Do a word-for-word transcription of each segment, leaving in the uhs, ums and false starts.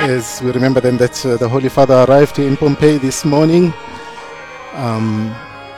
As we remember then that uh, the Holy Father arrived in Pompeii this morning um,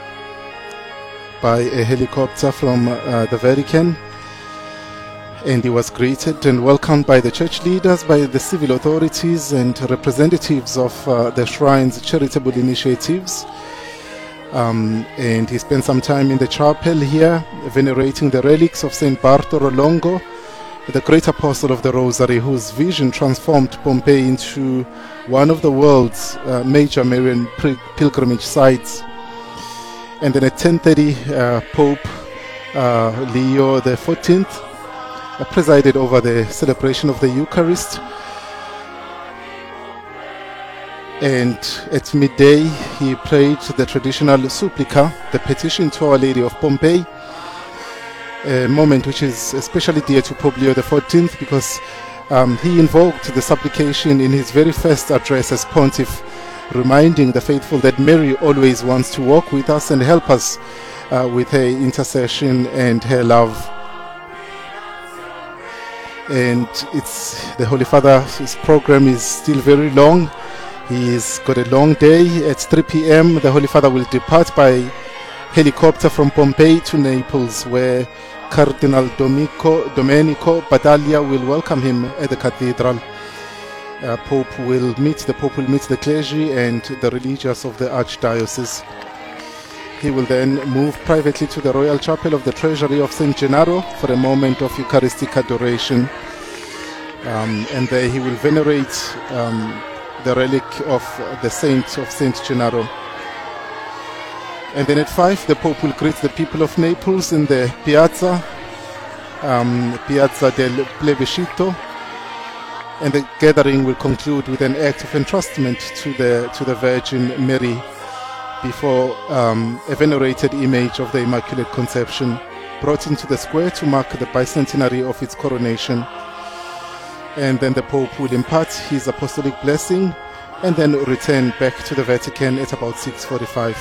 by a helicopter from uh, the Vatican, and he was greeted and welcomed by the church leaders, by the civil authorities and representatives of uh, the shrine's charitable initiatives. Um, and he spent some time in the chapel here venerating the relics of Saint Bartolo Longo, the great apostle of the Rosary, whose vision transformed Pompeii into one of the world's uh, major Marian pilgrimage sites. And then at ten thirty, uh, Pope uh, Leo the fourteenth uh, presided over the celebration of the Eucharist. And at midday, he prayed the traditional Supplica, the petition to Our Lady of Pompeii, a moment which is especially dear to Pope Leo the fourteenth because um, he invoked the supplication in his very first address as pontiff, reminding the faithful that Mary always wants to walk with us and help us uh, with her intercession and her love. And it's the Holy Father, his program is still very long. He's got a long day. At three p m the Holy Father will depart by helicopter from Pompeii to Naples, where Cardinal Domenico, Domenico Battaglia will welcome him at the cathedral. Uh, Pope will meet the Pope will meet the clergy and the religious of the Archdiocese. He will then move privately to the Royal Chapel of the Treasury of Saint Gennaro for a moment of Eucharistic adoration, um, and there he will venerate um, the relic of the Saint of Saint Gennaro. And then at five, the Pope will greet the people of Naples in the Piazza, um, Piazza del Plebiscito, and the gathering will conclude with an act of entrustment to the to the Virgin Mary before um, a venerated image of the Immaculate Conception brought into the square to mark the bicentenary of its coronation. And then the Pope will impart his apostolic blessing and then return back to the Vatican at about six forty-five.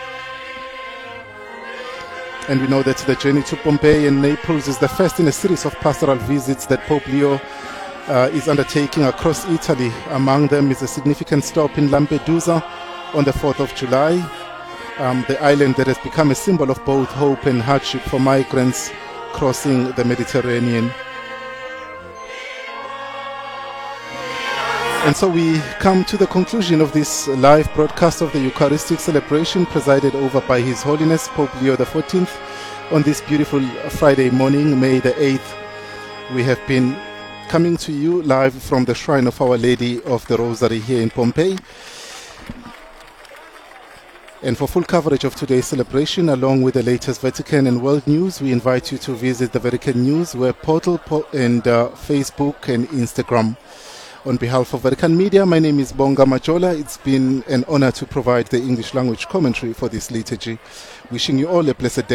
And we know that the journey to Pompeii and Naples is the first in a series of pastoral visits that Pope Leo uh, is undertaking across Italy. Among them is a significant stop in Lampedusa on the fourth of July, um, the island that has become a symbol of both hope and hardship for migrants crossing the Mediterranean. And so we come to the conclusion of this live broadcast of the Eucharistic celebration presided over by His Holiness Pope Leo the fourteenth on this beautiful Friday morning, May the eighth. We have been coming to you live from the Shrine of Our Lady of the Rosary here in Pompeii. And for full coverage of today's celebration, along with the latest Vatican and world news, we invite you to visit the Vatican News web portal and uh, Facebook and Instagram. On behalf of Vatican Media, my name is Bonga Majola. It's been an honor to provide the English language commentary for this liturgy. Wishing you all a blessed day.